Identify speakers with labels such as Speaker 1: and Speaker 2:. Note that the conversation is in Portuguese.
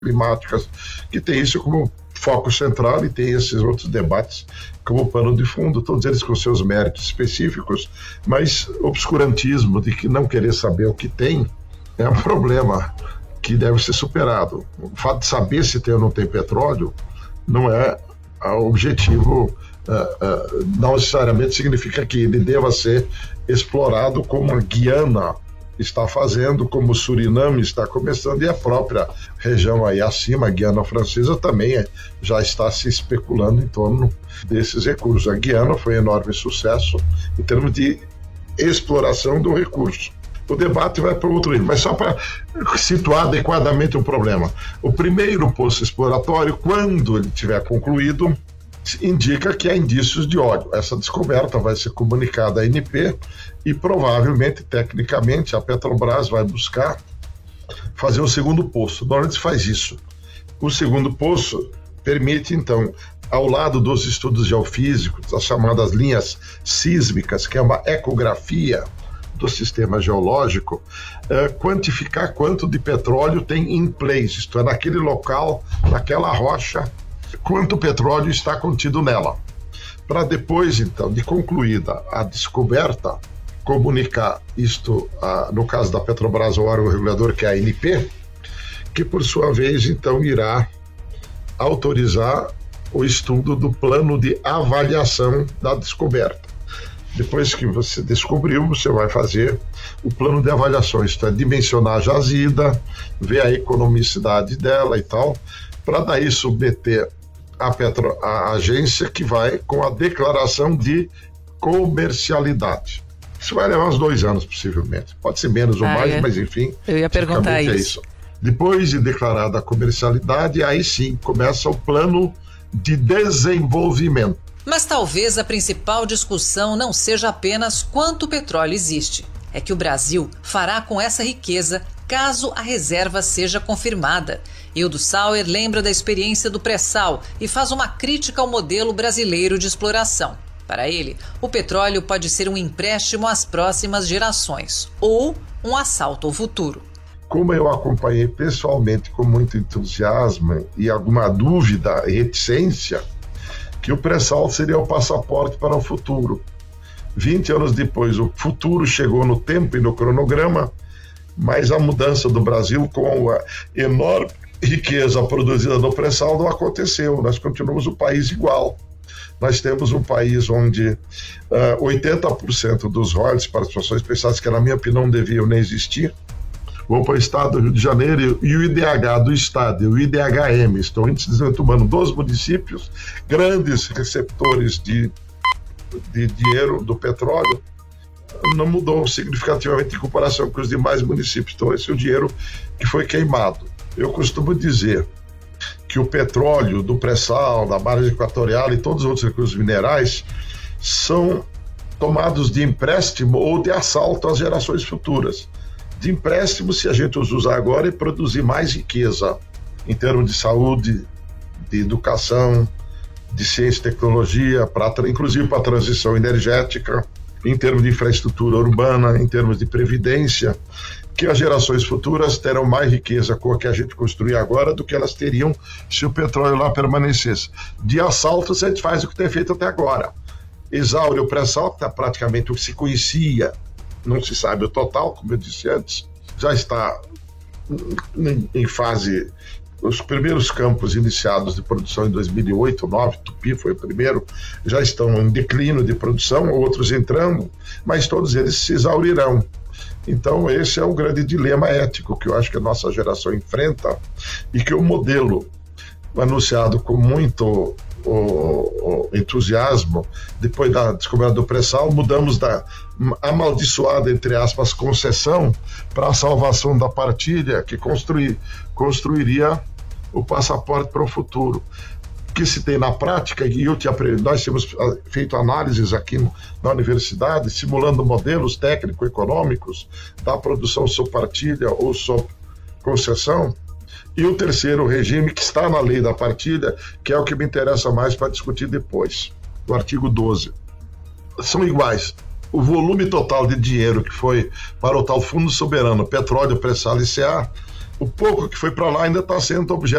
Speaker 1: climáticas, que tem isso como foco central e tem esses outros debates como pano de fundo, todos eles com seus méritos específicos, mas obscurantismo de que não querer saber o que tem é um problema que deve ser superado. O fato de saber se tem ou não tem petróleo não é o objetivo, não necessariamente significa que ele deva ser explorado como a Guiana está fazendo, como o Suriname está começando, e a própria região aí acima, a Guiana Francesa, também já está se especulando em torno desses recursos. A Guiana foi um enorme sucesso em termos de exploração do recurso. O debate vai para outro nível, mas só para situar adequadamente o problema. O primeiro poço exploratório, quando ele tiver concluído, indica que há indícios de óleo. Essa descoberta vai ser comunicada à ANP e provavelmente, tecnicamente, a Petrobras vai buscar fazer um segundo poço. Normalmente se faz isso. O segundo poço permite, então, ao lado dos estudos geofísicos, as chamadas linhas sísmicas, que é uma ecografia do sistema geológico, quantificar quanto de petróleo tem in place, isto é, naquele local, naquela rocha, quanto petróleo está contido nela. Para depois, então, de concluída a descoberta, comunicar isto, no caso da Petrobras, ao órgão regulador, que é a ANP, que por sua vez, então, irá autorizar o estudo do plano de avaliação da descoberta. Depois que você descobriu, você vai fazer o plano de avaliação, isto é, dimensionar a jazida, ver a economicidade dela e tal, para daí submeter a agência, que vai com a declaração de comercialidade. Isso vai levar uns 2 anos, possivelmente. Pode ser menos ou mais, mas enfim.
Speaker 2: Eu ia perguntar
Speaker 1: isso. Depois de declarada a comercialidade, aí sim começa o plano de desenvolvimento.
Speaker 2: Mas talvez a principal discussão não seja apenas quanto petróleo existe. É que o Brasil fará com essa riqueza caso a reserva seja confirmada. Hildo Sauer lembra da experiência do pré-sal e faz uma crítica ao modelo brasileiro de exploração. Para ele, o petróleo pode ser um empréstimo às próximas gerações ou um assalto ao futuro.
Speaker 1: Como eu acompanhei pessoalmente com muito entusiasmo e alguma dúvida e reticência, que o pré-sal seria o passaporte para o futuro. 20 anos depois, o futuro chegou no tempo e no cronograma, mas a mudança do Brasil com a enorme riqueza produzida no pré-sal não aconteceu. Nós continuamos um país igual. Nós temos um país onde 80% dos royalties para as situações especiais, que na minha opinião não deviam nem existir, vão para o estado do Rio de Janeiro, e o IDH do estado e o IDHM, estão índice de desenvolvimento humano dos municípios, grandes receptores de dinheiro do petróleo, não mudou significativamente em comparação com os demais municípios. Então esse é o dinheiro que foi queimado. Eu costumo dizer que o petróleo do pré-sal, da margem equatorial e todos os outros recursos minerais são tomados de empréstimo ou de assalto às gerações futuras. De empréstimo, se a gente os usar agora, e produzir mais riqueza em termos de saúde, de educação, de ciência e tecnologia, inclusive para a transição energética, em termos de infraestrutura urbana, em termos de previdência, que as gerações futuras terão mais riqueza com a que a gente construir agora do que elas teriam se o petróleo lá permanecesse. De assaltos, a gente faz o que tem feito até agora. Exaure o pré-sal, que está praticamente o que se conhecia, não se sabe o total, como eu disse antes, já está em fase. Os primeiros campos iniciados de produção em 2008, 2009, Tupi foi o primeiro, já estão em declínio de produção, outros entrando, mas todos eles se exaurirão. Então esse é o grande dilema ético que eu acho que a nossa geração enfrenta, e que o modelo anunciado com muito entusiasmo, depois da descoberta do pré-sal, mudamos da amaldiçoada, entre aspas, concessão para a salvação da partilha, que construiria o passaporte para o futuro. O que se tem na prática, e nós temos feito análises aqui na universidade, simulando modelos técnico-econômicos da produção sob partilha ou sob concessão, e o terceiro regime, que está na lei da partilha, que é o que me interessa mais para discutir depois, do artigo 12. São iguais. O volume total de dinheiro que foi para o tal Fundo Soberano, Petróleo, Pré-Sal e CA, o pouco que foi para lá ainda está sendo objeto